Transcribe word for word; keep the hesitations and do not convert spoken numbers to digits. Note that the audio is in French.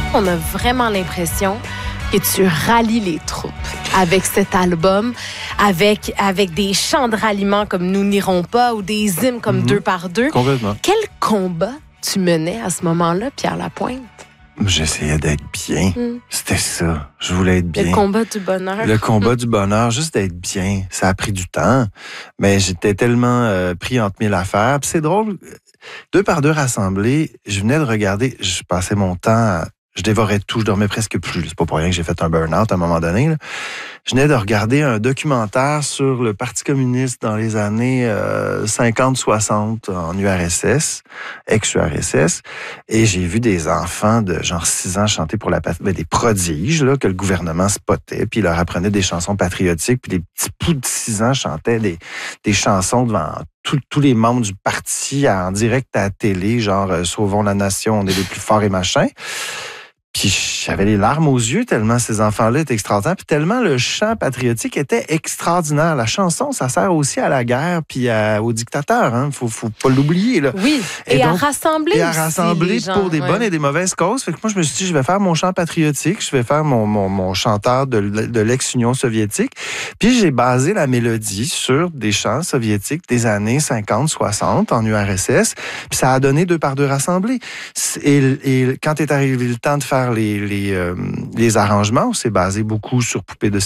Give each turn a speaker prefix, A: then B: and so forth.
A: On a vraiment l'impression que tu rallies les troupes avec cet album, avec, avec des chants de ralliement comme Nous n'irons pas ou des hymnes comme mm-hmm. Deux par deux.
B: Complètement.
A: Quel combat tu menais à ce moment-là, Pierre Lapointe?
B: J'essayais d'être bien. Mm. C'était ça. Je voulais être bien.
A: Le combat du bonheur.
B: Le combat du bonheur, juste d'être bien. Ça a pris du temps, mais j'étais tellement euh, pris entre mille affaires. Puis c'est drôle, Deux par deux rassemblés, je venais de regarder, je passais mon temps à Je dévorais tout, je dormais presque plus. C'est pas pour rien que j'ai fait un burn-out à un moment donné. Là. Je venais de regarder un documentaire sur le Parti communiste dans les années euh, cinquante soixante en U R S S, ex-U R S S, et j'ai vu des enfants de genre six ans chanter pour la patrie, ben, des prodiges là, que le gouvernement spottait, puis il leur apprenait des chansons patriotiques, puis des petits poux de six ans chantaient des, des chansons devant tous, tous les membres du parti en direct à la télé, genre euh, « Sauvons la nation, on est les plus forts » et machin. Puis j'avais les larmes aux yeux tellement ces enfants-là étaient extraordinaires, puis tellement le chant patriotique était extraordinaire. La chanson, ça sert aussi à la guerre puis à, aux dictateurs, hein. Faut, faut pas l'oublier, là.
A: Oui, et, et donc, à rassembler
B: Et à rassembler
A: gens,
B: pour des
A: ouais.
B: bonnes et des mauvaises causes. Fait que moi, je me suis dit, je vais faire mon chant patriotique, je vais faire mon, mon, mon chanteur de, de l'ex-Union soviétique. Puis j'ai basé la mélodie sur des chants soviétiques des années cinquante soixante en U R S S. Puis ça a donné Deux par deux rassemblés. Et, et quand est arrivé le temps de faire les, les, euh, les arrangements, on s'est basé beaucoup sur Poupée de